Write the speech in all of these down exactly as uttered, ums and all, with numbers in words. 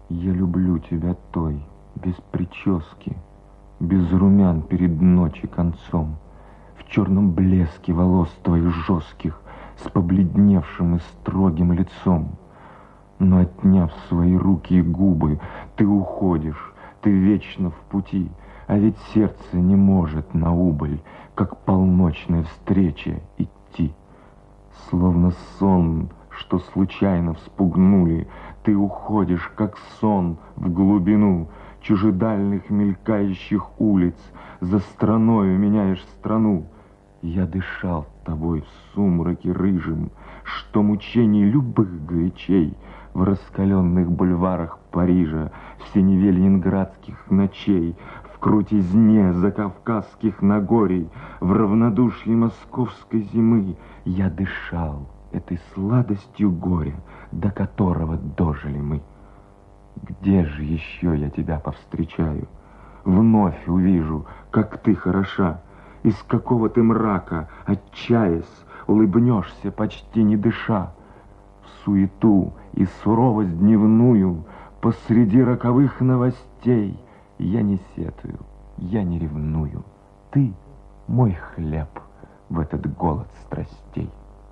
Я люблю тебя той, без прически, без румян перед ночи концом, в черном блеске волос твоих жестких, с побледневшим и строгим лицом. Но отняв свои руки и губы, ты уходишь, ты вечно в пути, а ведь сердце не может на убыль, как полночной встрече, идти. Словно сон, что случайно вспугнули, ты уходишь, как сон, в глубину чужедальных мелькающих улиц, за страною меняешь страну. Я дышал тобой в сумраке рыжем, что мучений любых горячей в раскаленных бульварах Парижа, в синеве ленинградских ночей, в крутизне закавказских нагорий, в равнодушии московской зимы я дышал этой сладостью горя, до которого дожили мы. Где же еще я тебя повстречаю? Вновь увижу, как ты хороша, из какого ты мрака, отчаясь, улыбнешься, почти не дыша. В суету и суровость дневную, посреди роковых новостей, я не сетую, я не ревную. Ты мой хлеб в этот голод страстей.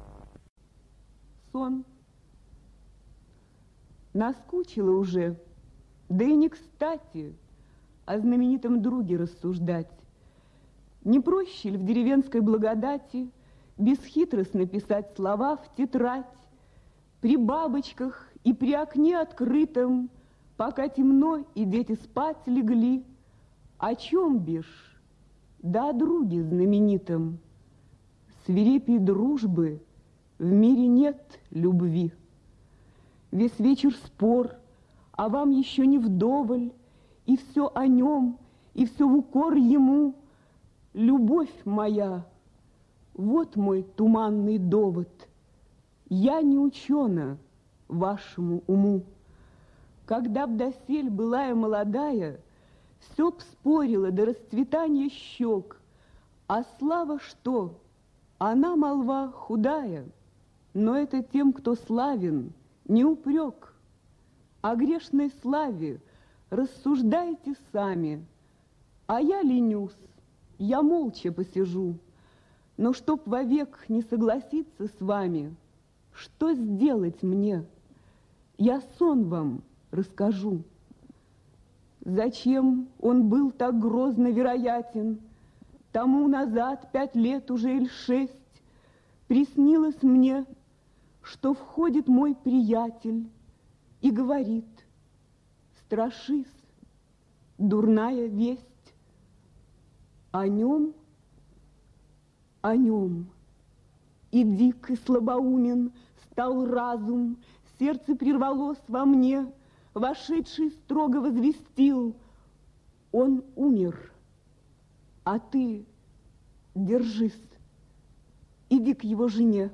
Сон. Наскучило уже, да и не кстати о знаменитом друге рассуждать. Не проще ли в деревенской благодати бесхитростно писать слова в тетрадь, при бабочках и при окне открытом, пока темно и дети спать легли? О чем бишь? Да о друге знаменитом. Свирепей дружбы в мире нет любви. Весь вечер спор, а вам еще не вдоволь, и все о нем, и все в укор ему. Любовь моя, вот мой туманный довод. Я не учена вашему уму. Когда б досель была я молодая, все б спорила до расцветания щек. А слава что? Она, молва, худая, но это тем, кто славен, не упрек. О грешной славе рассуждайте сами, а я ленюсь, я молча посижу. Но чтоб вовек не согласиться с вами, что сделать мне? Я сон вам расскажу. Зачем он был так грозно вероятен? Тому назад пять лет уже или шесть приснилось мне, что входит мой приятель и говорит: страшись, дурная весть. О нем, о нем и дик, и слабоумен стал разум, сердце прервалось во мне, вошедший строго возвестил: он умер, а ты держись, иди к его жене.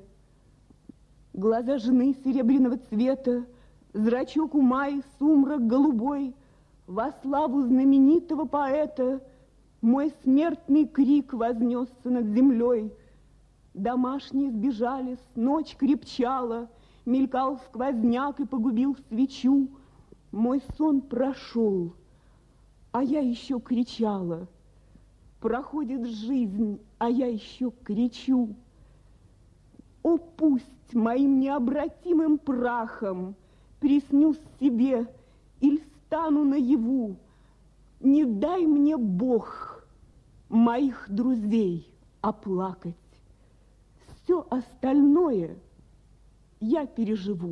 Глаза жены серебряного цвета, зрачок ума и сумрак голубой, во славу знаменитого поэта мой смертный крик вознесся над землей. Домашние сбежались, ночь крепчала, мелькал сквозняк и погубил свечу. Мой сон прошел, а я еще кричала. Проходит жизнь, а я еще кричу. О, пусть моим необратимым прахом приснюсь себе или стану наяву, не дай мне Бог моих друзей оплакать. Все остальное я переживу.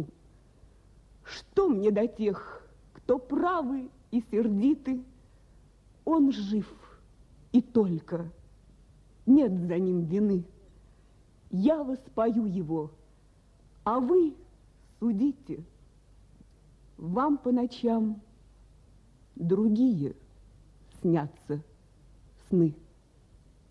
Что мне до тех, кто правы и сердиты? Он жив, и только нет за ним вины. Я воспою его, а вы судите. Вам по ночам другие снятся сны.